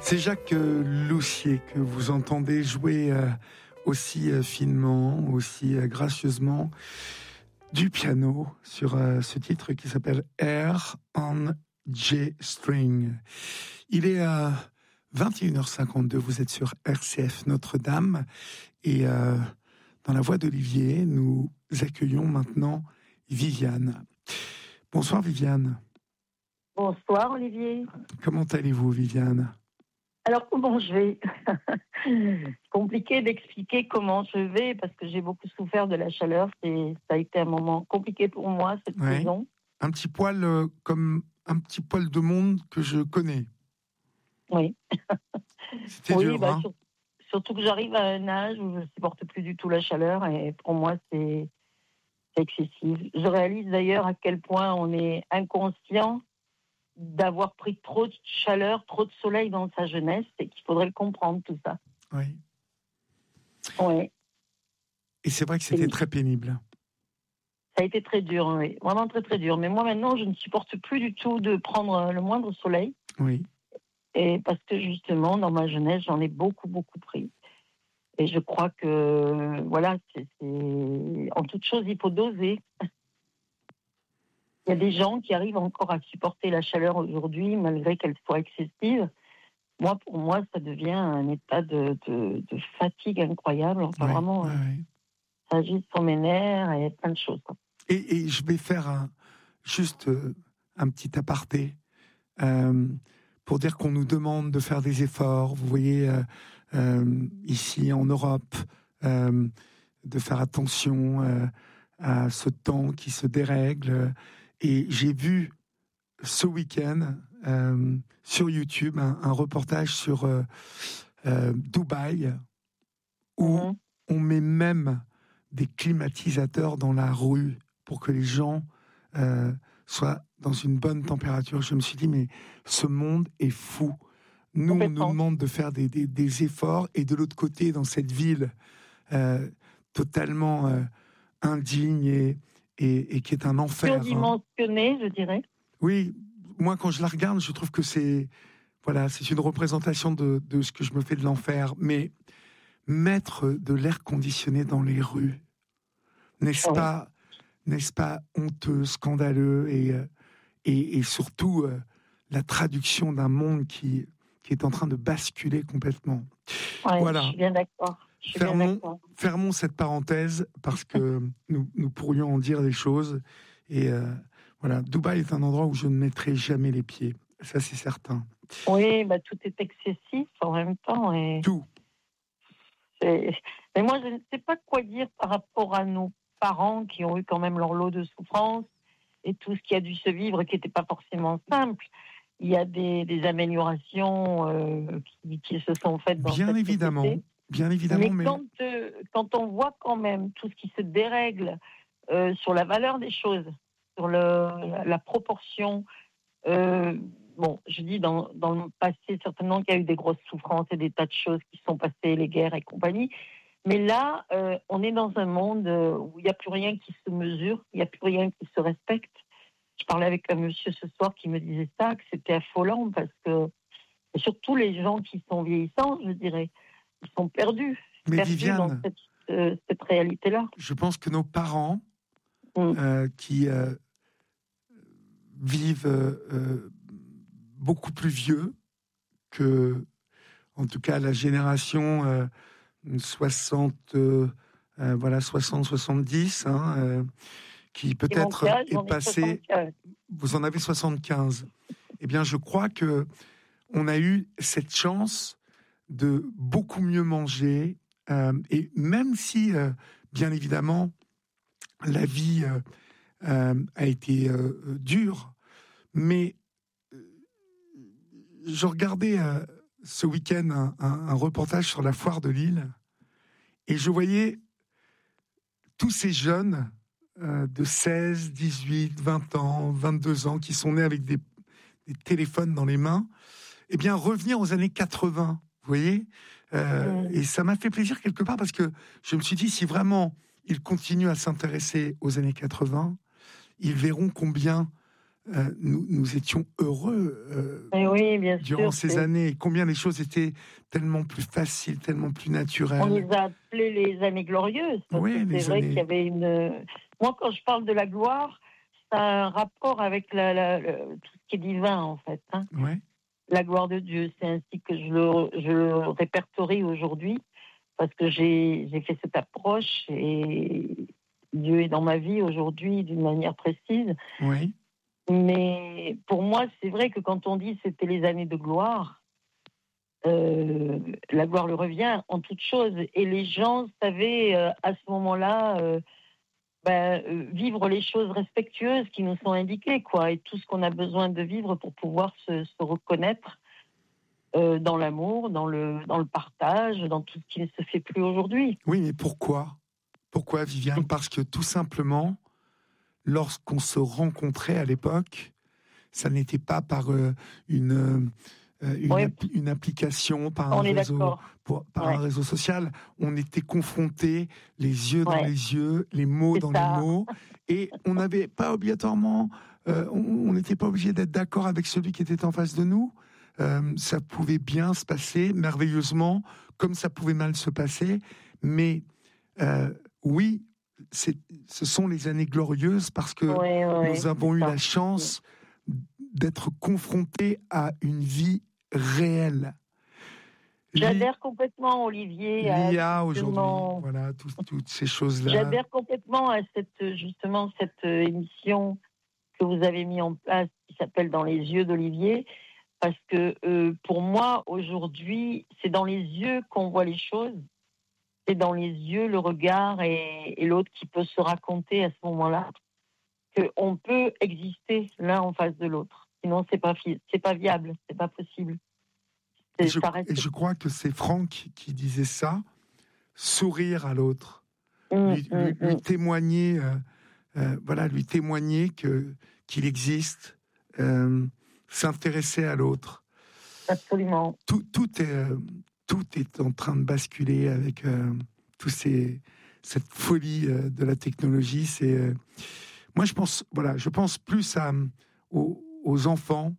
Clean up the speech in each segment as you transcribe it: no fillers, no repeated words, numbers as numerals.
C'est Jacques Loussier que vous entendez jouer aussi finement, aussi gracieusement du piano sur ce titre qui s'appelle Air on G String. Il est 21h52, vous êtes sur RCF Notre-Dame et dans la voix d'Olivier, nous accueillons maintenant Viviane. Bonsoir Viviane. Bonsoir Olivier. Comment allez-vous Viviane ? Alors comment je vais ? Compliqué d'expliquer comment je vais parce que j'ai beaucoup souffert de la chaleur. Ça a été un moment compliqué pour moi cette saison. Un petit poil comme un petit poil de monde que je connais. Oui. C'était dur, hein ? Surtout que j'arrive à un âge où je ne supporte plus du tout la chaleur et pour moi c'est excessif. Je réalise d'ailleurs à quel point on est inconscient d'avoir pris trop de chaleur, trop de soleil dans sa jeunesse et qu'il faudrait le comprendre tout ça. Oui. Oui. Et c'est vrai que c'était très pénible. Ça a été très dur, oui. Vraiment très très dur. Mais moi maintenant, je ne supporte plus du tout de prendre le moindre soleil. Oui. Et parce que justement, dans ma jeunesse, j'en ai beaucoup pris. Et je crois que, voilà, en toute chose, il faut doser. Il y a des gens qui arrivent encore à supporter la chaleur aujourd'hui, malgré qu'elle soit excessive. Pour moi, ça devient un état de fatigue incroyable. Enfin, vraiment, ça agit sur mes nerfs et plein de choses. Quoi. Et je vais faire juste un petit aparté pour dire qu'on nous demande de faire des efforts. Vous voyez, ici en Europe, de faire attention à ce temps qui se dérègle. Et j'ai vu ce week-end sur YouTube un reportage sur Dubaï où on met même des climatisateurs dans la rue pour que les gens soient dans une bonne température. Je me suis dit, mais ce monde est fou. Nous, on nous demande de faire des efforts et de l'autre côté, dans cette ville totalement indigne et qui est un enfer. Surdimensionné, je dirais. Oui, moi quand je la regarde, je trouve que c'est une représentation de ce que je me fais de l'enfer. Mais mettre de l'air conditionné dans les rues, n'est-ce pas honteux, scandaleux et surtout la traduction d'un monde qui est en train de basculer complètement. Ouais, voilà. Je suis bien d'accord. Fermons cette parenthèse parce que nous pourrions en dire des choses. Et voilà, Dubaï est un endroit où je ne mettrai jamais les pieds. Ça, c'est certain. Oui, tout est excessif en même temps. Et tout. Mais moi, je ne sais pas quoi dire par rapport à nos parents qui ont eu quand même leur lot de souffrance et tout ce qui a dû se vivre qui n'était pas forcément simple. Il y a des améliorations qui se sont faites dans cette société. Bien évidemment, mais quand on voit quand même tout ce qui se dérègle sur la valeur des choses, sur la proportion, je dis dans le passé certainement qu'il y a eu des grosses souffrances et des tas de choses qui sont passées, les guerres et compagnie, mais là, on est dans un monde où il n'y a plus rien qui se mesure, il n'y a plus rien qui se respecte. Je parlais avec un monsieur ce soir qui me disait ça, que c'était affolant parce que, et surtout les gens qui sont vieillissants, je dirais, ils sont perdus Viviane, dans cette réalité-là. Je pense que nos parents qui vivent beaucoup plus vieux que, en tout cas, la génération 60-70, qui peut-être est passée. Vous en avez 75. Eh bien, je crois que on a eu cette chance de beaucoup mieux manger, et même si, bien évidemment, la vie a été dure, mais je regardais ce week-end un reportage sur la foire de Lille, et je voyais tous ces jeunes de 16, 18, 20 ans, 22 ans, qui sont nés avec des téléphones dans les mains, eh bien, revenir aux années 80, vous voyez, et ça m'a fait plaisir quelque part, parce que je me suis dit, si vraiment ils continuent à s'intéresser aux années 80, ils verront combien nous étions heureux Oui, bien durant sûr. ces années. Combien les choses étaient tellement plus faciles, tellement plus naturelles. On les a appelées les années glorieuses, parce que c'est vrai qu'il y avait une... Moi, quand je parle de la gloire, c'est un rapport avec tout ce qui est divin, en fait. Hein. Ouais. La gloire de Dieu, c'est ainsi que je le répertorie aujourd'hui, parce que j'ai fait cette approche, et Dieu est dans ma vie aujourd'hui d'une manière précise. Oui. Mais pour moi, c'est vrai que quand on dit c'était les années de gloire, la gloire le revient en toute chose. Et les gens savaient à ce moment-là vivre les choses respectueuses qui nous sont indiquées, quoi, et tout ce qu'on a besoin de vivre pour pouvoir se reconnaître dans l'amour, dans le partage, dans tout ce qui ne se fait plus aujourd'hui. Oui, mais pourquoi ? Pourquoi, Viviane ? Parce que tout simplement, lorsqu'on se rencontrait à l'époque, ça n'était pas par une application, par un réseau, un réseau social. On était confrontés, les yeux dans les yeux, les mots dans les mots, et on n'avait pas obligatoirement, on n'était pas obligé d'être d'accord avec celui qui était en face de nous. Ça pouvait bien se passer merveilleusement, comme ça pouvait mal se passer, mais oui, ce sont les années glorieuses parce que nous avons eu la chance d'être confrontés à une vie réelle. J'adhère complètement, Olivier. L'IA aujourd'hui, voilà, toutes ces choses-là. J'adhère complètement à cette émission que vous avez mis en place qui s'appelle Dans les yeux d'Olivier, parce que pour moi, aujourd'hui, c'est dans les yeux qu'on voit les choses. C'est dans les yeux, le regard et l'autre qui peut se raconter à ce moment-là qu'on peut exister l'un en face de l'autre. Sinon, c'est pas viable, c'est pas possible. Et je crois que c'est Franck qui disait ça, sourire à l'autre, lui témoigner, lui témoigner qu'il existe, s'intéresser à l'autre. Absolument. Tout est en train de basculer avec cette folie de la technologie. Moi, je pense plus aux enfants.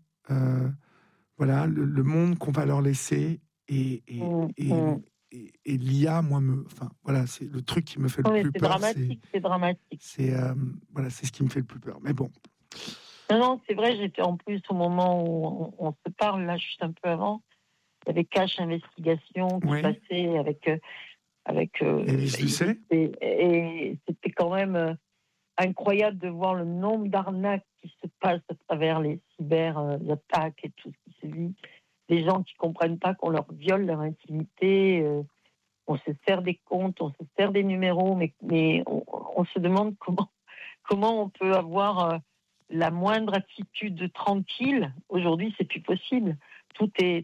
Le monde qu'on va leur laisser et l'IA, c'est le truc qui me fait le plus peur. C'est dramatique. C'est ce qui me fait le plus peur. Mais bon. Non, c'est vrai. J'étais en plus au moment où on se parle là, juste un peu avant. Il y avait Cash Investigation qui passait avec Élise Lucet. Et c'était quand même incroyable de voir le nombre d'arnaques qui se passent à travers les cyber-attaques et tout ce qui se vit. Des gens qui ne comprennent pas qu'on leur viole leur intimité, on se sert des comptes, on se sert des numéros, mais on se demande comment on peut avoir la moindre attitude tranquille. Aujourd'hui, c'est plus possible. Tout est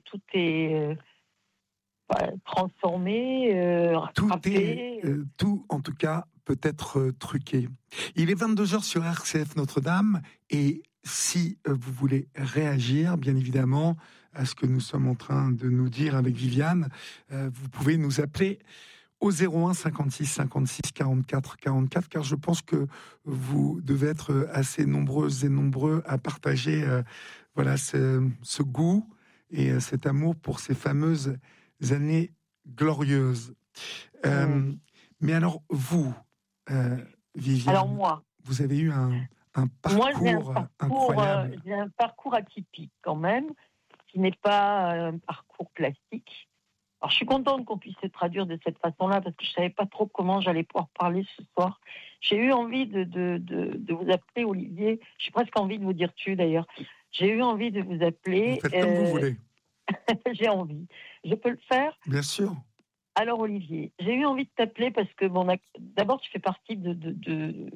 transformé, rattrapé. Tout, en tout cas, peut être truqué. Il est 22h sur RCF Notre-Dame, et si vous voulez réagir, bien évidemment, à ce que nous sommes en train de nous dire avec Viviane, vous pouvez nous appeler au 01 56 56 44 44, car je pense que vous devez être assez nombreuses et nombreux à partager ce goût et cet amour pour ces fameuses années glorieuses. Mais alors, vous, Viviane, alors moi, vous avez eu un parcours incroyable. J'ai un parcours atypique quand même, qui n'est pas un parcours classique. Alors, je suis contente qu'on puisse se traduire de cette façon-là, parce que je ne savais pas trop comment j'allais pouvoir parler ce soir. J'ai eu envie de vous appeler, Olivier. J'ai presque envie de vous dire tu, d'ailleurs. J'ai eu envie de vous appeler. Vous faites comme vous voulez. J'ai envie. Je peux le faire ? Bien sûr. Alors, Olivier, j'ai eu envie de t'appeler parce que, d'abord, tu fais partie de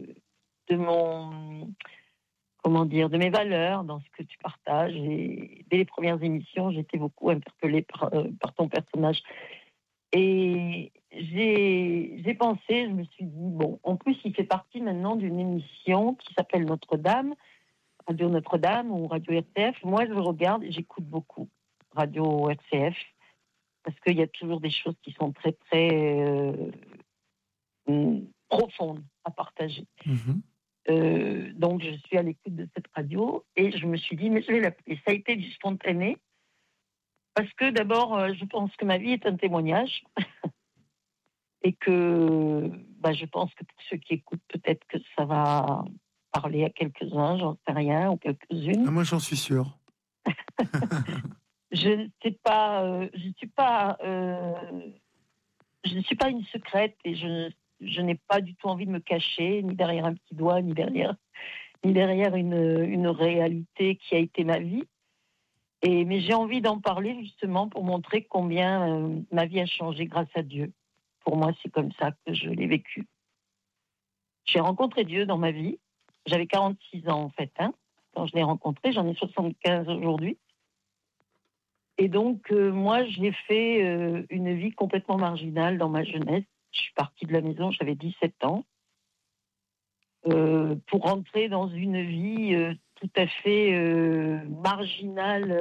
mes valeurs, dans ce que tu partages. Et dès les premières émissions, j'étais beaucoup interpellée par ton personnage. Et j'ai pensé, je me suis dit, en plus, il fait partie maintenant d'une émission qui s'appelle Notre-Dame, Radio Notre-Dame ou Radio RCF. Moi, je regarde et j'écoute beaucoup Radio RCF, parce qu'il y a toujours des choses qui sont très, très profondes à partager. Donc, je suis à l'écoute de cette radio et je me suis dit, mais je vais l'appeler. Ça a été du spontané parce que d'abord, je pense que ma vie est un témoignage et que je pense que pour ceux qui écoutent, peut-être que ça va parler à quelques-uns, j'en sais rien, ou quelques-unes. Ah, moi, j'en suis sûr. Je ne sais pas, je ne suis pas une secrète et je n'ai pas du tout envie de me cacher, ni derrière un petit doigt, ni derrière une réalité qui a été ma vie. Mais j'ai envie d'en parler justement pour montrer combien ma vie a changé grâce à Dieu. Pour moi, c'est comme ça que je l'ai vécu. J'ai rencontré Dieu dans ma vie. J'avais 46 ans en fait, quand je l'ai rencontré. J'en ai 75 aujourd'hui. Et donc, moi, j'ai fait une vie complètement marginale dans ma jeunesse. Je suis partie de la maison, j'avais 17 ans. Pour rentrer dans une vie tout à fait marginale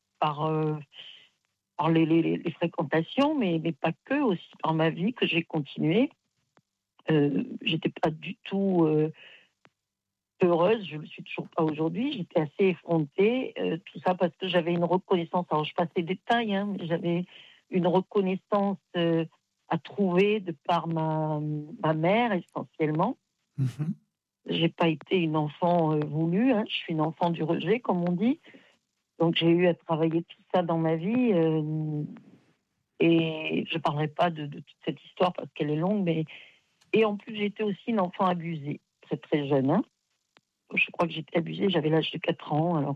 par les fréquentations, mais pas que, aussi par ma vie que j'ai continuée. J'étais pas du tout heureuse, je ne le suis toujours pas aujourd'hui. J'étais assez effrontée, tout ça parce que j'avais une reconnaissance. Alors, je passe les détails, mais j'avais une reconnaissance à trouver de par ma mère essentiellement. Mhm. J'ai pas été une enfant voulue, je suis une enfant du rejet, comme on dit. Donc j'ai eu à travailler tout ça dans ma vie. Et je parlerai pas de toute cette histoire parce qu'elle est longue, et en plus j'étais aussi une enfant abusée, très très jeune. Je crois que j'étais abusée, j'avais l'âge de 4 ans. Alors